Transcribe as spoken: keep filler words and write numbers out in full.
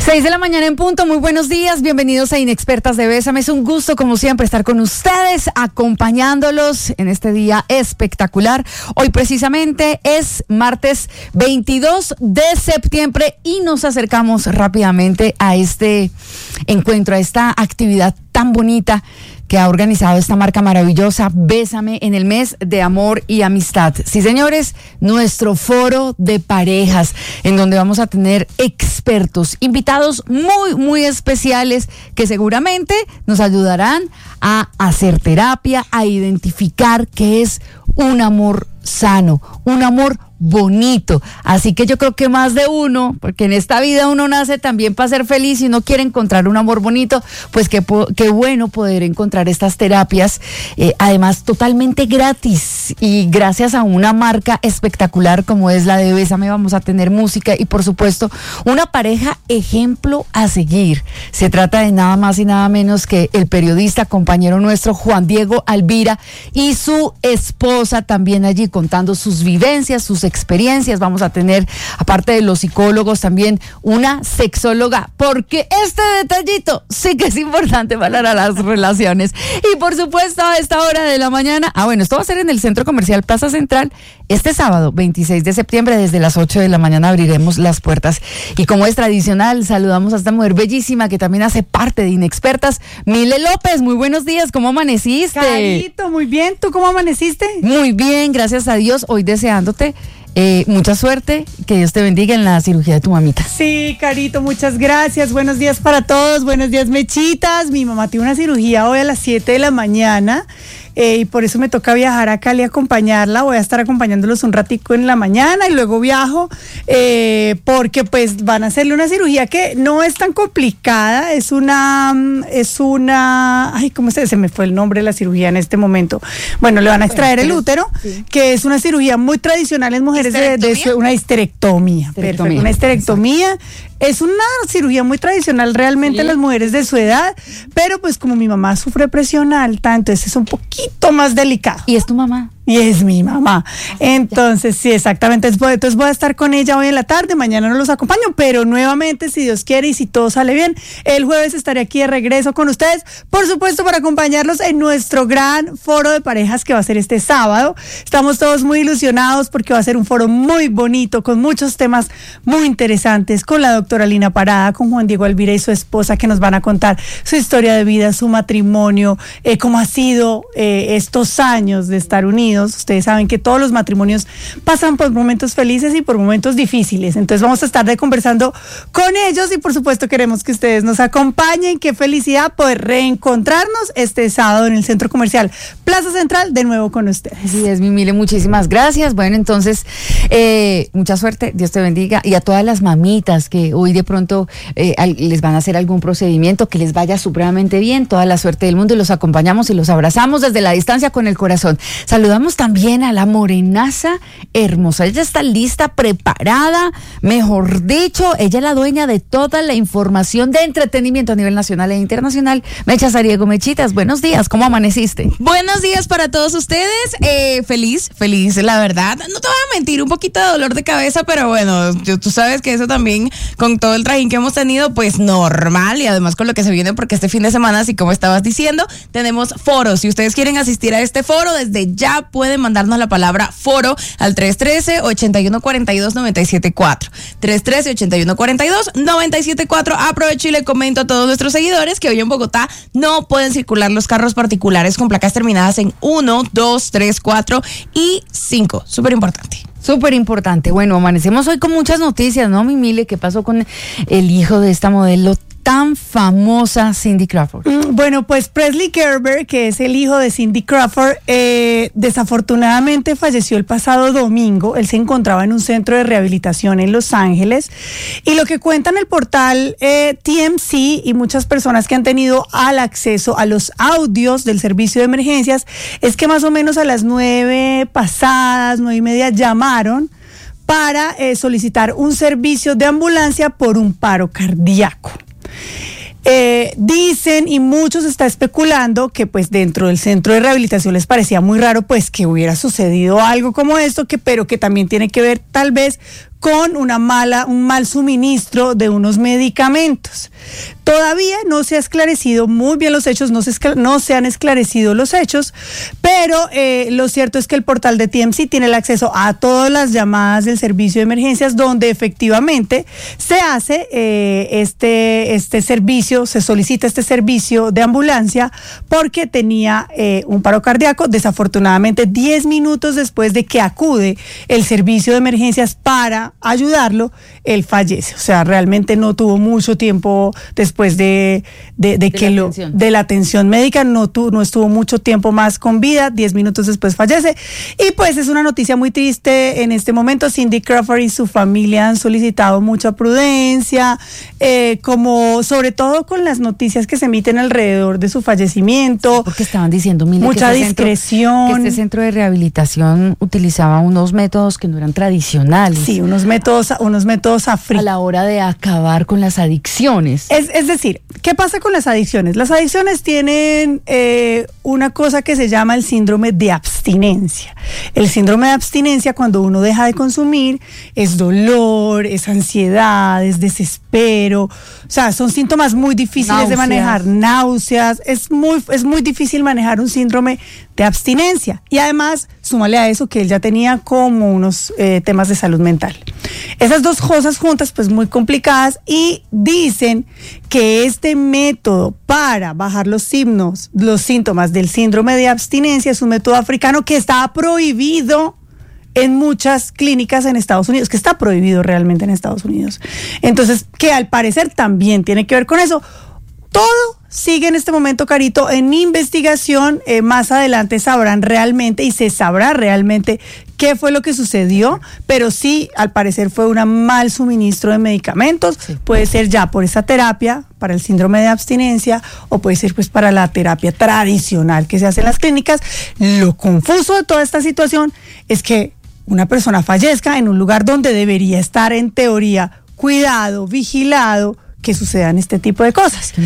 Seis de la mañana en punto, muy buenos días, bienvenidos a Inexpertas de Bésame. Es un gusto, como siempre, estar con ustedes, acompañándolos en este día espectacular. Hoy precisamente es martes veintidós de septiembre y nos acercamos rápidamente a este encuentro, a esta actividad tan bonita que ha organizado esta marca maravillosa, Bésame, en el mes de amor y amistad. Sí, señores, nuestro foro de parejas, en donde vamos a tener expertos, invitados muy, muy especiales que seguramente nos ayudarán a hacer terapia, a identificar qué es un amor sano, un amor bonito. Así que yo creo que más de uno, porque en esta vida uno nace también para ser feliz y uno quiere encontrar un amor bonito, pues qué, qué bueno poder encontrar estas terapias, eh, además totalmente gratis y gracias a una marca espectacular como es la de Bésame. Vamos a tener música y por supuesto una pareja ejemplo a seguir. Se trata de nada más y nada menos que el periodista, compañero nuestro Juan Diego Alvira y su esposa también allí contando sus vivencias, sus experiencias. Vamos a tener, aparte de los psicólogos, también una sexóloga, porque este detallito sí que es importante para las relaciones. Y por supuesto, a esta hora de la mañana, ah bueno, esto va a ser en el Centro Comercial Plaza Central, este sábado veintiséis de septiembre, desde las ocho de la mañana abriremos las puertas. Y como es tradicional, saludamos a esta mujer bellísima que también hace parte de Inexpertas, Mile López. Muy buenos días, ¿cómo amaneciste? Carito, muy bien, ¿tú cómo amaneciste? Muy bien, gracias a Dios, hoy deseándote Eh, mucha suerte, que Dios te bendiga en la cirugía de tu mamita. Sí, Carito, muchas gracias, buenos días para todos, buenos días, Mechitas. Mi mamá tiene una cirugía hoy a las siete de la mañana eh, y por eso me toca viajar a Cali a acompañarla. Voy a estar acompañándolos un ratico en la mañana y luego viajo eh, porque pues van a hacerle una cirugía que no es tan complicada, es una, es una, ay, ¿cómo se, se me fue el nombre de la cirugía en este momento? Bueno, le van a extraer el útero, sí, que es una cirugía muy tradicional en mujeres. De, de su, una histerectomía, histerectomía. Perfecto, una histerectomía. Es una cirugía muy tradicional realmente, sí, en las mujeres de su edad, pero pues como mi mamá sufre presión alta, entonces es un poquito más delicado. ¿Y es tu mamá? Y es mi mamá. Entonces, sí, exactamente. Entonces voy a estar con ella hoy en la tarde, mañana no los acompaño, pero nuevamente, si Dios quiere y si todo sale bien, el jueves estaré aquí de regreso con ustedes, por supuesto, para acompañarlos en nuestro gran foro de parejas que va a ser este sábado. Estamos todos muy ilusionados porque va a ser un foro muy bonito, con muchos temas muy interesantes, con la doctora Lina Parada, con Juan Diego Alvira y su esposa, que nos van a contar su historia de vida, su matrimonio, eh, cómo ha sido eh, estos años de estar unidos. Ustedes saben que todos los matrimonios pasan por momentos felices y por momentos difíciles. Entonces vamos a estar de conversando con ellos y por supuesto queremos que ustedes nos acompañen. Qué felicidad poder reencontrarnos este sábado en el Centro Comercial Plaza Central de nuevo con ustedes. Así es, mi Mile, muchísimas gracias. Bueno, entonces, eh, mucha suerte, Dios te bendiga. Y a todas las mamitas que hoy de pronto eh, les van a hacer algún procedimiento, que les vaya supremamente bien, toda la suerte del mundo y los acompañamos y los abrazamos desde la distancia con el corazón. Saludamos también a la morenaza hermosa. Ella está lista, preparada, mejor dicho, ella es la dueña de toda la información de entretenimiento a nivel nacional e internacional. Mecha Sariego, Mechitas, buenos días, ¿cómo amaneciste? Buenos días para todos ustedes, eh, feliz, feliz, la verdad. No te voy a mentir, un poquito de dolor de cabeza, pero bueno, yo, tú sabes que eso también, con todo el trajín que hemos tenido, pues normal, y además con lo que se viene, porque este fin de semana, así como estabas diciendo, tenemos foros. Si ustedes quieren asistir a este foro, desde ya pueden mandarnos la palabra foro al tres uno tres, ocho uno cuatro dos, nueve siete cuatro. tres uno tres, ocho uno cuatro dos, nueve siete cuatro. Aprovecho y le comento a todos nuestros seguidores que hoy en Bogotá no pueden circular los carros particulares con placas terminadas en uno, dos, tres, cuatro y cinco. Súper importante. Súper importante. Bueno, amanecemos hoy con muchas noticias, ¿no, mi Mile? ¿Qué pasó con el hijo de esta modelo tan famosa, Cindy Crawford? Bueno, pues Presley Gerber, que es el hijo de Cindy Crawford, eh, desafortunadamente falleció el pasado domingo. Él se encontraba en un centro de rehabilitación en Los Ángeles y lo que cuenta en el portal eh, T M Z y muchas personas que han tenido al acceso a los audios del servicio de emergencias es que más o menos a las nueve pasadas, nueve y media llamaron para eh, solicitar un servicio de ambulancia por un paro cardíaco. Eh, dicen y muchos están especulando que pues dentro del centro de rehabilitación les parecía muy raro pues que hubiera sucedido algo como esto, que pero que también tiene que ver tal vez con una mala, un mal suministro de unos medicamentos. Todavía no se ha esclarecido muy bien los hechos, no se, no se han esclarecido los hechos, pero eh, lo cierto es que el portal de T M C tiene el acceso a todas las llamadas del servicio de emergencias donde efectivamente se hace eh, este, este servicio, se solicita este servicio de ambulancia porque tenía eh, un paro cardíaco. Desafortunadamente, diez minutos después de que acude el servicio de emergencias para ayudarlo, él fallece. O sea, realmente no tuvo mucho tiempo después de, de, de, de que lo atención. de la atención médica, no, tu, no estuvo mucho tiempo más con vida, diez minutos después fallece. Y pues es una noticia muy triste en este momento. Cindy Crawford y su familia han solicitado mucha prudencia, eh, como sobre todo con las noticias que se emiten alrededor de su fallecimiento. Porque estaban diciendo, mire, mucha que este discreción. Centro, que este centro de rehabilitación utilizaba unos métodos que no eran tradicionales. Sí, unos métodos, unos métodos africanos. A la hora de acabar con las adicciones. Es, es decir, ¿qué pasa con las adicciones? Las adicciones tienen eh, una cosa que se llama el síndrome de abstinencia. El síndrome de abstinencia, cuando uno deja de consumir, es dolor, es ansiedad, es desespero. O sea, son síntomas muy difíciles náuseas. de manejar, náuseas. Es muy, es muy difícil manejar un síndrome de abstinencia. Y además, súmale a eso que él ya tenía como unos eh, temas de salud mental. Esas dos cosas juntas, pues muy complicadas, y dicen que este método para bajar los signos, los síntomas del síndrome de abstinencia es un método africano que está prohibido en muchas clínicas en Estados Unidos, que está prohibido realmente en Estados Unidos. Entonces, que al parecer también tiene que ver con eso. Todo sigue en este momento, Carito, en investigación. Eh, más adelante sabrán realmente y se sabrá realmente qué fue lo que sucedió, pero sí, al parecer fue un mal suministro de medicamentos. Sí. Puede ser ya por esa terapia para el síndrome de abstinencia o puede ser pues para la terapia tradicional que se hace en las clínicas. Lo confuso de toda esta situación es que una persona fallezca en un lugar donde debería estar en teoría cuidado, vigilado, que sucedan este tipo de cosas.